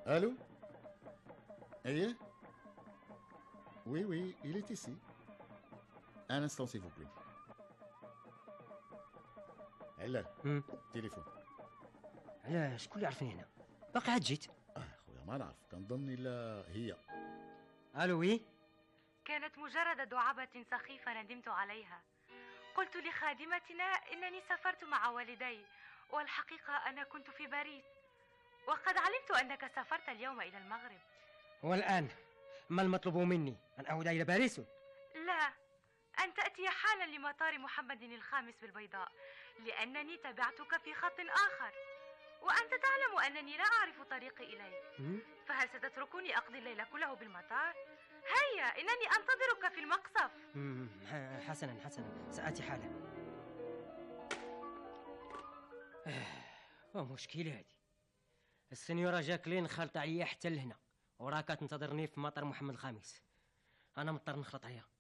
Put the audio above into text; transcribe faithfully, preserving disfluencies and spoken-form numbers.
Allô? Aïe? Oui, oui, il est ici. Un instant, s'il vous plaît. هلا هم. تليفون. علاه شكون اللي عرفني هنا؟ باقي عاد جيت. اه خويا ما نعرف، كنظن الا هي. الو وي. كانت مجرد دعابة سخيفة ندمت عليها. قلت لخادمتنا إنني سافرت مع والدي، والحقيقة أنا كنت في باريس، وقد علمت أنك سافرت اليوم إلى المغرب. والآن ما المطلوب مني؟ أن أعود إلى باريس؟ لا، أن تأتي حالا لمطار محمد الخامس بالبيضاء، لأنني تبعتك في خط آخر، وأنت تعلم أنني لا أعرف طريقي إليك. فهل ستتركني أقضي الليل كله بالمطار؟ هيا إنني أنتظرك في المقصف. حسنا حسنا، سآتي حالا. آه مشكلة هذه. السنيورة جاكلين خلط عليا حتى لهنا، وراك تنتظرني في مطار محمد الخامس. أنا مضطر نخلط عليها.